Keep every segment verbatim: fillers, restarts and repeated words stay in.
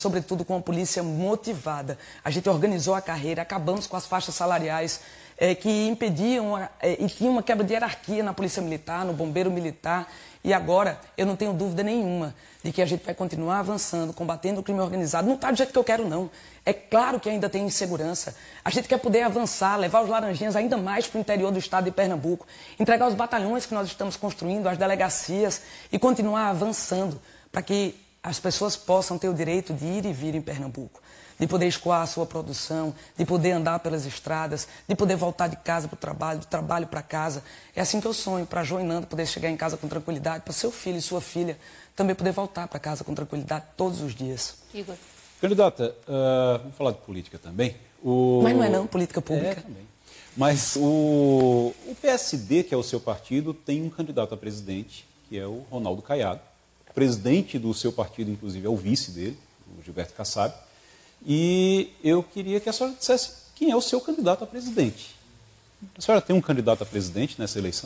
sobretudo com a polícia motivada. A gente organizou a carreira, acabamos com as faixas salariais é, que impediam a, é, e tinha uma quebra de hierarquia na polícia militar, no bombeiro militar. E agora eu não tenho dúvida nenhuma de que a gente vai continuar avançando, combatendo o crime organizado. Não está do jeito que eu quero, não. É claro que ainda tem insegurança. A gente quer poder avançar, levar os laranjinhas ainda mais para o interior do estado de Pernambuco, entregar os batalhões que nós estamos construindo, as delegacias e continuar avançando para que as pessoas possam ter o direito de ir e vir em Pernambuco, de poder escoar a sua produção, de poder andar pelas estradas, de poder voltar de casa para o trabalho, do trabalho para casa. É assim que eu sonho, para a Joinanda poder chegar em casa com tranquilidade, para seu filho e sua filha também poder voltar para casa com tranquilidade todos os dias. Igor. Candidata, uh, vamos falar de política também. O... Mas não é não, política pública. É, também. Mas o... o P S D, que é o seu partido, tem um candidato a presidente, que é o Ronaldo Caiado. O presidente do seu partido, inclusive, é o vice dele, o Gilberto Kassab. E eu queria que a senhora dissesse quem é o seu candidato a presidente. A senhora tem um candidato a presidente nessa eleição?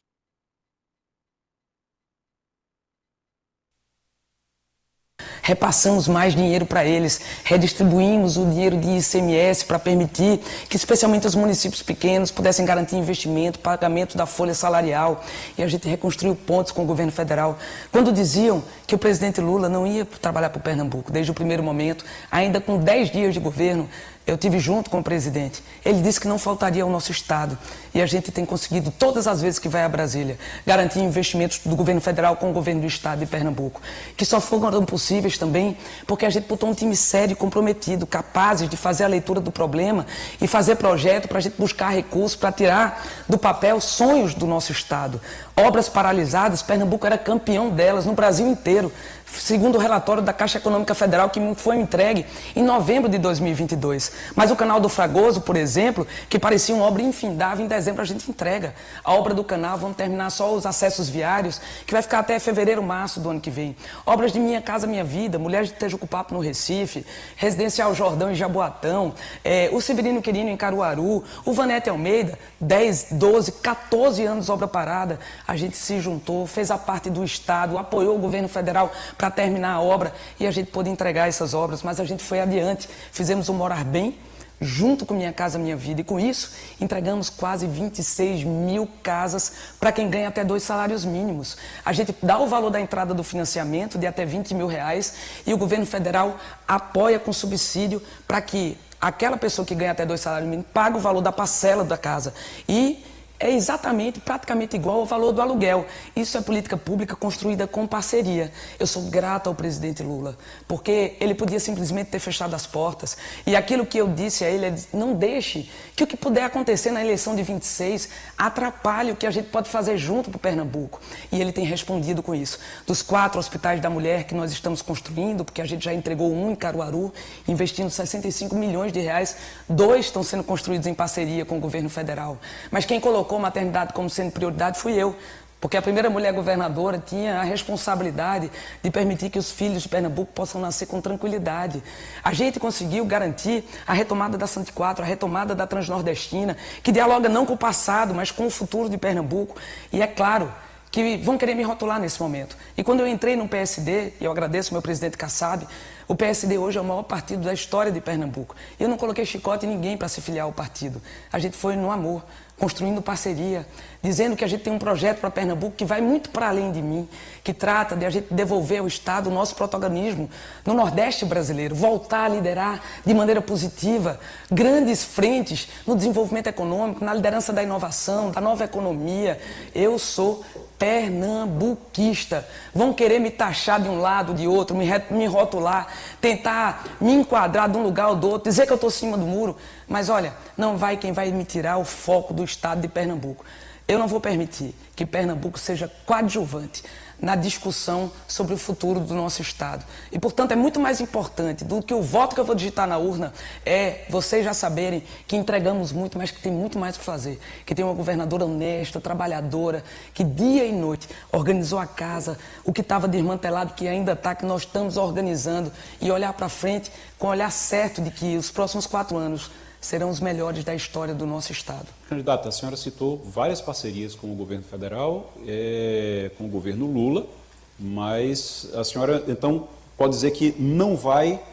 Repassamos mais dinheiro para eles, redistribuímos o dinheiro de I C M S para permitir que especialmente os municípios pequenos pudessem garantir investimento, pagamento da folha salarial, e a gente reconstruiu pontos com o governo federal. Quando diziam que o presidente Lula não ia trabalhar para o Pernambuco desde o primeiro momento, ainda com dez dias de governo, eu tive junto com o presidente. Ele disse que não faltaria ao nosso estado. E a gente tem conseguido, todas as vezes que vai a Brasília, garantir investimentos do governo federal com o governo do estado de Pernambuco, que só foram possíveis também porque a gente botou um time sério e comprometido, capazes de fazer a leitura do problema e fazer projeto para a gente buscar recursos para tirar do papel sonhos do nosso estado. Obras paralisadas, Pernambuco era campeão delas no Brasil inteiro, segundo o relatório da Caixa Econômica Federal, que foi entregue em novembro de dois mil e vinte e dois. Mas o Canal do Fragoso, por exemplo, que parecia uma obra infindável, em dezembro a gente entrega. A obra do canal, vamos terminar só os acessos viários, que vai ficar até fevereiro, março do ano que vem. Obras de Minha Casa Minha Vida, Mulheres de Tejucupapo no Recife, Residencial Jordão em Jaboatão, é, o Severino Quirino em Caruaru, o Vanete Almeida, dez, doze, quatorze anos obra parada. A gente se juntou, fez a parte do Estado, apoiou o governo federal para terminar a obra e a gente pôde entregar essas obras, mas a gente foi adiante, fizemos o Morar Bem, junto com Minha Casa Minha Vida, e com isso entregamos quase vinte e seis mil casas para quem ganha até dois salários mínimos. A gente dá o valor da entrada do financiamento de até vinte mil reais e o governo federal apoia com subsídio para que aquela pessoa que ganha até dois salários mínimos pague o valor da parcela da casa. E é exatamente, praticamente igual ao valor do aluguel. Isso é política pública construída com parceria. Eu sou grato ao presidente Lula, porque ele podia simplesmente ter fechado as portas. E aquilo que eu disse a ele é, não deixe que o que puder acontecer na eleição de vinte e seis atrapalhe o que a gente pode fazer junto para o Pernambuco. E ele tem respondido com isso. Dos quatro hospitais da mulher que nós estamos construindo, porque a gente já entregou um em Caruaru, investindo sessenta e cinco milhões de reais, dois estão sendo construídos em parceria com o governo federal. Mas quem colocou a maternidade como sendo prioridade fui eu, porque a primeira mulher governadora tinha a responsabilidade de permitir que os filhos de Pernambuco possam nascer com tranquilidade. A gente conseguiu garantir a retomada da Santa Quatro, a retomada da Transnordestina, que dialoga não com o passado, mas com o futuro de Pernambuco. E é claro que vão querer me rotular nesse momento. E quando eu entrei no P S D, e eu agradeço ao meu presidente Kassab, o P S D hoje é o maior partido da história de Pernambuco. Eu não coloquei chicote em ninguém para se filiar ao partido. A gente foi no amor, construindo parceria, dizendo que a gente tem um projeto para Pernambuco que vai muito para além de mim, que trata de a gente devolver ao Estado o nosso protagonismo no Nordeste brasileiro, voltar a liderar de maneira positiva grandes frentes no desenvolvimento econômico, na liderança da inovação, da nova economia. Eu sou pernambuquista. Vão querer me taxar de um lado, de outro, me, me rotular, tentar me enquadrar de um lugar ou do outro, dizer que eu estou acima do muro. Mas olha, não vai quem vai me tirar o foco do estado de Pernambuco. Eu não vou permitir que Pernambuco seja coadjuvante na discussão sobre o futuro do nosso estado. E, portanto, é muito mais importante do que o voto que eu vou digitar na urna, é vocês já saberem que entregamos muito, mas que tem muito mais para fazer. Que tem uma governadora honesta, trabalhadora, que dia e noite organizou a casa, o que estava desmantelado, que ainda está, que nós estamos organizando, e olhar para frente com o olhar certo de que os próximos quatro anos serão os melhores da história do nosso estado. Candidata, a senhora citou várias parcerias com o governo federal, é, com o governo Lula, mas a senhora, então, pode dizer que não vai